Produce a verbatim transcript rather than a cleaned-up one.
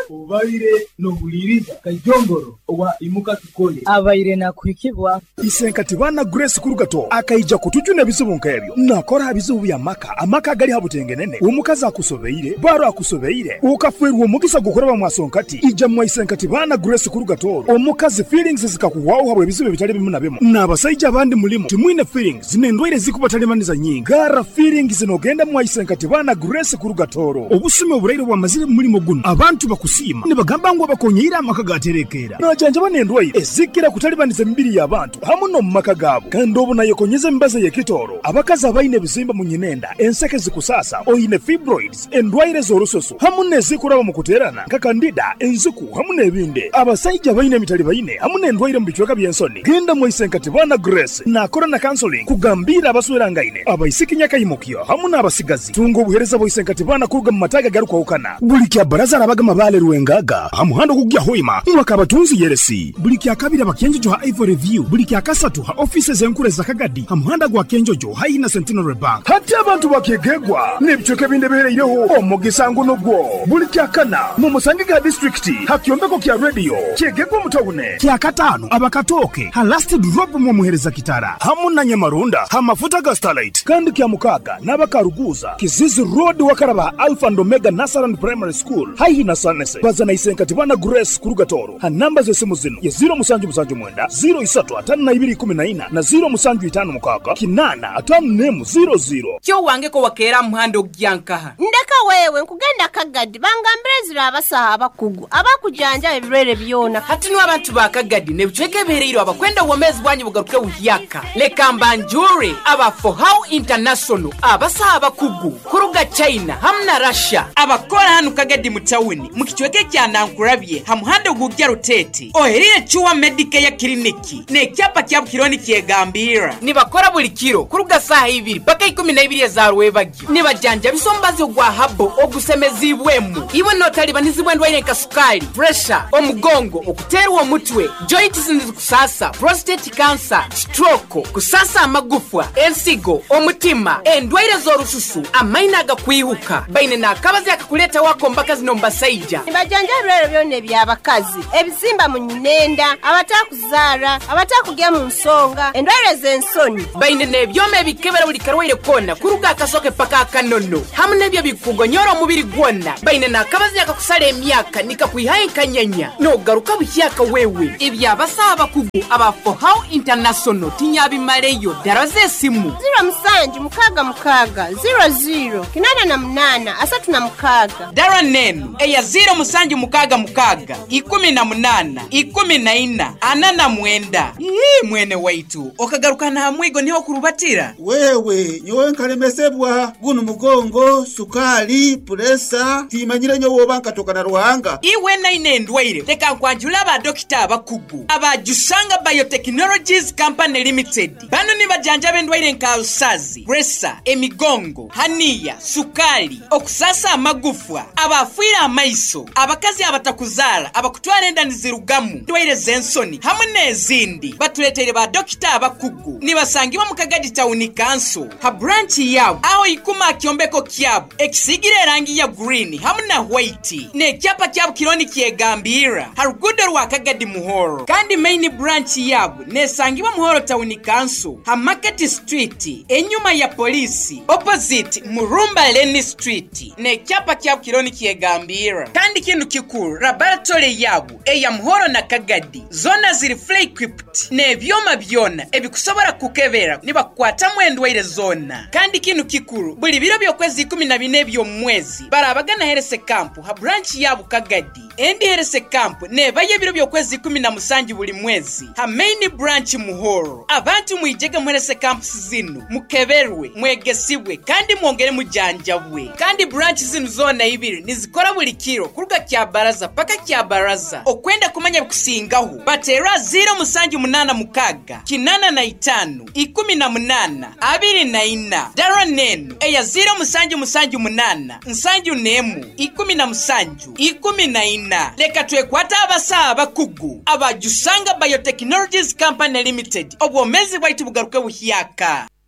Ubaire no buliriza kajongoro owa imuka tukole abaire nakwikibwa isenkati bana Grace Kurugato akaija kutujuna bizibu nkebyo nakora abizibu bya maka amaka gali habutengenene umukaza akusobeire baro akusobeire ukafwerwa omugisa gukoraba mwasonkati ija mwa isenkati bana Grace Kurugato omukazi feelings zikakuwaho habwe bizibu bitali bimu na bimu n'abasajja abandi mulimo timwine feelings zinendwire zikubatalемaniza nyingi gara feelings zinogenda mwa isenkati bana Grace Kurugato obusume oburairo bwa mazire mulimo guno abantu bakusima ne bagamba ngo bakonyira amaka gaterekera najanja banendwaye ezikira kutalibaniza mibiri y'abantu hamuno mu maka gabo kandi obuna yokonyeza mbaze ye kitoro abakazi abayine bizimba mu nyinenda enseke zikusasa oyine fibroids endwaire z'orusoso hamune ezikuraba mu kuterana nka kandida enzuku hamune ebinde abasajja bayine mitali bayine hamune endwaire mu bichweka by'ensoni genda mu isenkati bana Grace na corona counseling kugambira abaswerangaine abayisikinya kayimukyo hamune abasigazi tungo buhereza bo isenkati bana kuruga mu mataga garuka ukana buli kya baraza abaga mabale ruwengaga hamuhando kugya hoima mwaka batunzi yeresi buli kya kabira bakenjojo ha Ivory View buli kya kasatu ha offices enkure za Kagadi hamuhanda gwa kenjojo ha ina Centenary Bank hati abantu bakegegwa nebichoke binde bereireho omugisango nogwo buli kya kana mu Musangiga district hakyombeko kya radio kyegegwa mutawune kya katano abakatoke ha last drop mu muhereza kitara hamuna Nyamarunda ha mafuta ga Starlight kandi kya mukaga nabakaruguza Kizizi Road wakaraba Alpha and Omega Nasaran Primary School hayi na Sanese bazana isenkati bana Grace Kurugatoro ha namba zo simu zino ya zero musanju musanju mwenda zero isatu atanu na ibiri kumi na ina na zero musanju itanu mukaga kinana atanu nemu zero zero kyo wange ko wakera muhando gyankaha ndeka wewe nkugenda Kagadi bangambirezira abasaha abakugu abakujanja ebirwere byona hati no abantu ba Kagadi ne bichweke bereiro abakwenda womezi bwanyu bugaruke uhiyaka leka mbanjure aba for how international abasaha abakugu kuruga China hamna Russia abakora hanu Kagadi mutawuni mukichweke kya nankurabye hamuhando gugya rutete ohereye chuwa medical ya kliniki ne kyapa kya kironi kyegambira nibakora buli kiro kuruga saha ibiri paka ikumi na ibiri za rwebagi nibajanja bisombazi ogwa habo ogusemezibwemu iwe notali banizibwe ndwaire kasukali pressure omugongo okuterwa omutwe joints kusasa prostate cancer stroke kusasa amagufwa ensigo omutima endwaire zorususu amaina agakwihuka baine nakabazi akakuleta wako mpaka zinomba saija nibajanja birero byone byabakazi ebizimba mu nyinenda abatakuzara abatakugya mu nsonga endwaire z'ensoni baine nebyome bikebera buli karwaire kona kuruga akasoke paka akanono hamune byo bikugonyora omubiri gwonna baine nakabazi akakusala emyaka nikakwihaye kanyanya no garuka buhyaka wewe ibya basaba kugu aba for how international tinyabi mareyo daraze simu zero musanju mukaga mukaga zero zero kinana na munana asatu na mukaga dara nenu eya zero musanju mukaga mukaga ikumi na munana ikumi na ina anana mwenda ii mwene waitu okagaruka na hamwigo niho kurubatira wewe nyowe nkalemesebwa guno mugongo sukali presa timanyire nyo wobanka toka na ruhanga iwe na ine ndwaire teka kwanjula ba dokita abakugu aba Jusanga Biotechnologies Company Limited bano ni bajanja bendwaire nkalusazi presa emigongo hania sukali okusasa amagufwa abafira amaiso abakazi abatakuzala abakutwara endani zirugamu ndwaire zensoni hamwe nezindi batuletere ba dokita abakugu nibasangiwa mu Kagadi Town Council ha branch yabo aho ikuma akyombeko kyabo ekisigire rangi ya green hamwe na white ne kyapa kyabo kironi kyegambira harugudo rwa Kagadi Muhoro kandi main branch yabo nesangiwa Muhoro Town Council ha Market Street enyuma ya polisi opposite Murumba Lane Street ne kyapa kyabo kironi kyegambira kandi kintu kikuru laboratory yabo eya Muhoro na Kagadi zona ziri fully equipped ne byoma byona ebikusobora kukebera niba kwata mwendwaire zona kandi kintu kikuru buli biro byokwezi kumi na bine byo mwezi barabagana herese camp ha branch yabo Kagadi endi herese camp ne baye biro byokwezi kumi na musanju buli mwezi ha main branch Muhoro abantu mwijege muherese camp zinu mukeberwe mwegesibwe kandi mwongere mujanjabwe kandi branch zinu zona ibiri nizikora buli kiro kuruga kya baraza paka kya baraza okwenda kumanya kusingaho batera zero musanju munana mukaga kinana na itanu ikumi na munana abiri na ina dara nenu eya zero musanju musanju munana nsanju nemu ikumi na musanju ikumi na ina leka twekwata abasa abakugu aba Jusanga Biotechnologies Company Limited obwomezi bwaitu bugaruke buhyaka